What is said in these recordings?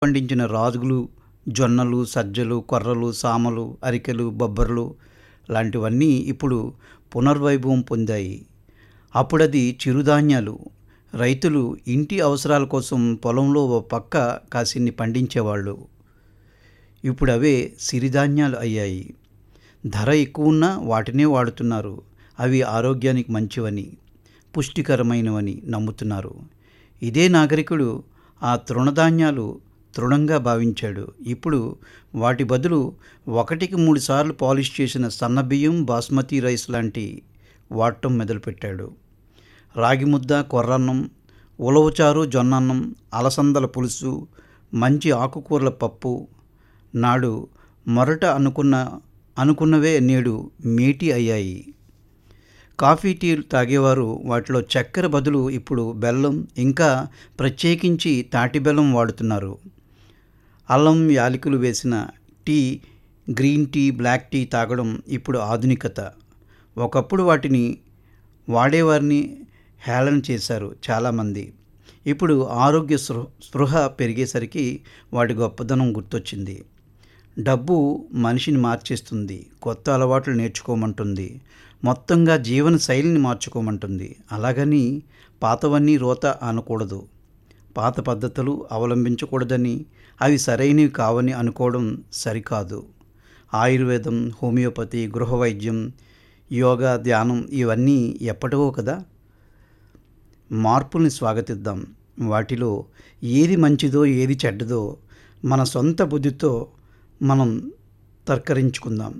పండించిన రాగులు, జొన్నలు, సజ్జలు, కొర్రలు, సామలు, అరికెలు, బొబ్బర్లు లాంటివన్నీ ఇప్పుడు పునర్వైభవం పొందాయి. అప్పుడది చిరుధాన్యాలు. రైతులు ఇంటి అవసరాల కోసం పొలంలో ఓ పక్క కాసిన్ని పండించేవాళ్ళు. ఇప్పుడవే సిరిధాన్యాలు అయ్యాయి. ధర ఎక్కువున్నా వాటినే వాడుతున్నారు. అవి ఆరోగ్యానికి మంచివని, పుష్టికరమైనవని నమ్ముతున్నారు. ఇదే నాగరికుడు ఆ తృణధాన్యాలు తృణంగా భావించాడు. ఇప్పుడు వాటి బదులు 1కి 3 సార్లు పాలిష్ చేసిన సన్నబియ్యం, బాస్మతి రైస్ లాంటి వాడటం మొదలుపెట్టాడు. రాగి ముద్ద, కొర్రన్నం, ఉలవచారు, జొన్నన్నం, అలసందల పులుసు, మంచి ఆకుకూరల పప్పు నాడు మొరట అనుకున్నవే నేడు మేటి అయ్యాయి. కాఫీ, టీలు తాగేవారు వాటిలో చక్కెర బదులు ఇప్పుడు బెల్లం, ఇంకా ప్రత్యేకించి తాటి బెల్లం వాడుతున్నారు. అల్లం, యాలకులు వేసిన tea, green tea, black tea తాగడం ఇప్పుడు ఆధునికత. ఒకప్పుడు వాటిని వాడేవారిని హేళన చేశారు చాలామంది. ఇప్పుడు ఆరోగ్య స్పృహ పెరిగేసరికి వాటి గొప్పదనం గుర్తొచ్చింది. డబ్బు మనిషిని మార్చేస్తుంది, కొత్త అలవాట్లు నేర్చుకోమంటుంది, మొత్తంగా జీవన శైలిని మార్చుకోమంటుంది. అలాగని పాతవన్నీ రోత అనకూడదు. పాత పద్ధతులు అవలంబించకూడదని, అవి సరైనవి కావని అనుకోవడం సరికాదు. ఆయుర్వేదం, హోమియోపతి, గృహ వైద్యం, యోగా, ధ్యానం ఇవన్నీ ఎప్పటివో కదా. మార్పుల్ని స్వాగతిద్దాం. వాటిలో ఏది మంచిదో ఏది చెడ్డదో మన సొంత బుద్ధితో మనం తర్కరించుకుందాం.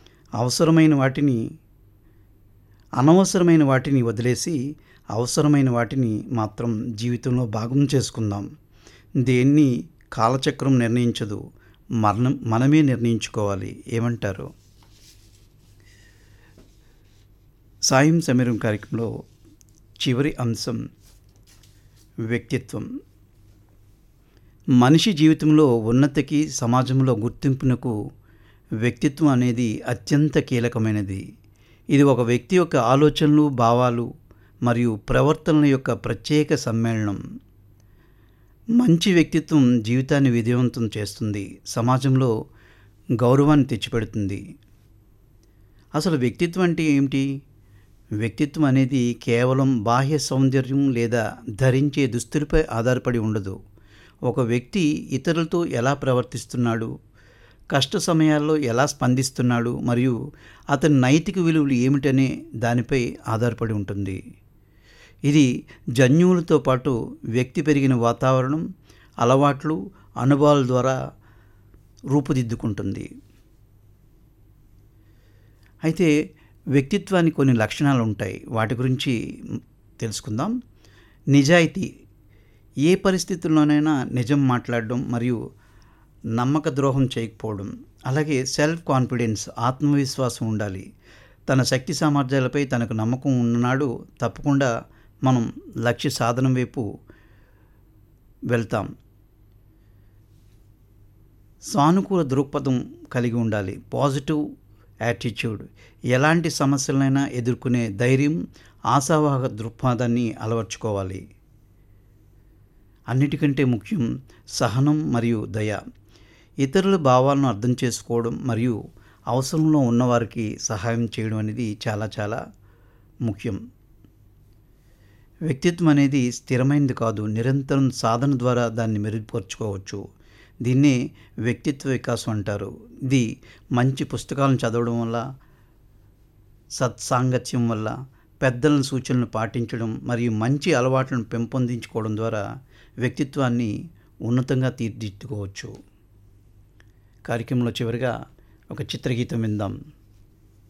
అనవసరమైన వాటిని వదిలేసి అవసరమైన వాటిని మాత్రం జీవితంలో భాగం చేసుకుందాం. దేన్ని కాలచక్రం నిర్ణయించదు, మనమే నిర్ణయించుకోవాలి. ఏమంటారు? సాయం సమీరం కార్యక్రమంలో చివరి అంశం వ్యక్తిత్వం. మనిషి జీవితంలో ఉన్నతికి, సమాజంలో గుర్తింపునకు వ్యక్తిత్వం అనేది అత్యంత కీలకమైనది. ఇది ఒక వ్యక్తి యొక్క ఆలోచనలు, భావాలు మరియు ప్రవర్తనల యొక్క ప్రత్యేక సమ్మేళనం. మంచి వ్యక్తిత్వం జీవితాన్ని విజయవంతం చేస్తుంది, సమాజంలో గౌరవాన్ని తెచ్చిపెడుతుంది. అసలు వ్యక్తిత్వం అంటే ఏమిటి? వ్యక్తిత్వం అనేది కేవలం బాహ్య సౌందర్యం లేదా ధరించే దుస్తులపై ఆధారపడి ఉండదు. ఒక వ్యక్తి ఇతరులతో ఎలా ప్రవర్తిస్తున్నాడు, కష్ట సమయాల్లో ఎలా స్పందిస్తున్నాడు, మరియు అతని నైతిక విలువలు ఏమిటనే దానిపై ఆధారపడి ఉంటుంది. ఇది జన్యువులతో పాటు వ్యక్తి పెరిగిన వాతావరణం, అలవాట్లు, అనుభవాల ద్వారా రూపుదిద్దుకుంటుంది. అయితే వ్యక్తిత్వానికి కొన్ని లక్షణాలు ఉంటాయి. వాటి గురించి తెలుసుకుందాం. నిజాయితీ. ఏ పరిస్థితుల్లోనైనా నిజం మాట్లాడడం మరియు నమ్మక ద్రోహం చేయకపోవడం. అలాగే సెల్ఫ్ కాన్ఫిడెన్స్, ఆత్మవిశ్వాసం ఉండాలి. తన శక్తి సామర్థ్యాలపై తనకు నమ్మకం ఉన్నాడు తప్పకుండా మనం లక్ష్య సాధన వైపు వెళ్తాం. సానుకూల దృక్పథం కలిగి ఉండాలి, పాజిటివ్ యాటిట్యూడ్. ఎలాంటి సమస్యలైనా ఎదుర్కొనే ధైర్యం, ఆశావాహక దృక్పథాన్ని అలవర్చుకోవాలి. అన్నిటికంటే ముఖ్యం సహనం మరియు దయ. ఇతరుల భావాలను అర్థం చేసుకోవడం మరియు అవసరంలో ఉన్నవారికి సహాయం చేయడం అనేది చాలా చాలా ముఖ్యం. వ్యక్తిత్వం అనేది స్థిరమైనది కాదు, నిరంతరం సాధన ద్వారా దాన్ని మెరుగుపరుచుకోవచ్చు. దీన్నే వ్యక్తిత్వ వికాసం అంటారు. ఇది మంచి పుస్తకాలను చదవడం వల్ల, సత్సాంగత్యం వల్ల, పెద్దల సూచనలు పాటించడం మరియు మంచి అలవాట్లను పెంపొందించుకోవడం ద్వారా వ్యక్తిత్వాన్ని ఉన్నతంగా తీర్చిదిద్దుకోవచ్చు. కార్యక్రమంలో చివరిగా ఒక చిత్రగీతం విందాం.